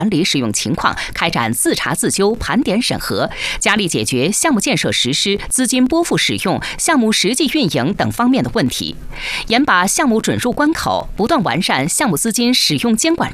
管理使用情况，开展自查自纠、盘点审核，加力解决项目建设实施、资金拨付使用、项目实际运营等方面的问题，严把项目准入关口，不断完善项目资金使用监管